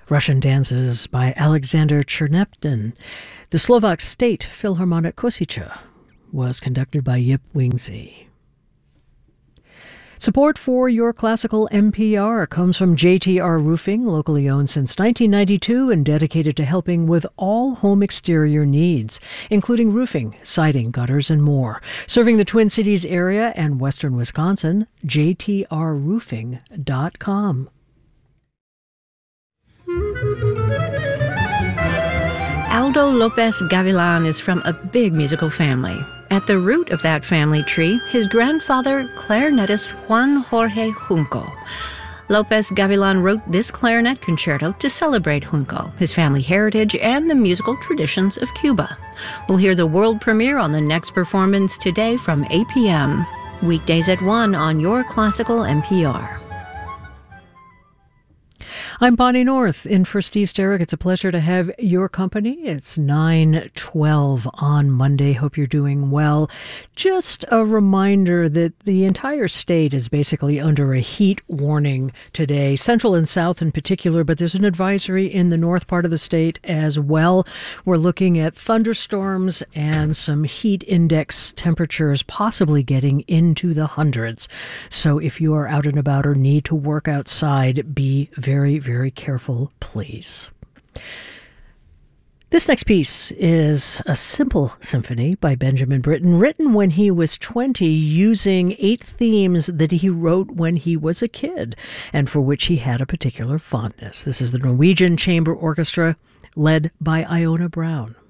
Russian Dances by Alexander Cherneptin. The Slovak State Philharmonic Košice was conducted by Yip Wingzy. Support for Your Classical NPR comes from JTR Roofing, locally owned since 1992 and dedicated to helping with all home exterior needs, including roofing, siding, gutters, and more. Serving the Twin Cities area and western Wisconsin, jtrroofing.com. Aldo Lopez Gavilan is from a big musical family. At the root of that family tree, his grandfather, clarinetist Juan Jorge Junco. Lopez Gavilan wrote this clarinet concerto to celebrate Junco, his family heritage, and the musical traditions of Cuba. We'll hear the world premiere on the next performance today from 8 p.m. Weekdays at 1 on Your Classical NPR. I'm Bonnie North, in for Steve Sterrick. It's a pleasure to have your company. It's 9:12 on Monday. Hope you're doing well. Just a reminder that the entire state is basically under a heat warning today, central and south in particular, but there's an advisory in the north part of the state as well. We're looking at thunderstorms and some heat index temperatures possibly getting into the hundreds. So if you are out and about or need to work outside, be very, very careful, please. This next piece is a simple symphony by Benjamin Britten, written when he was 20, using 8 themes that he wrote when he was a kid and for which he had a particular fondness. This is the Norwegian Chamber Orchestra, led by Iona Brown.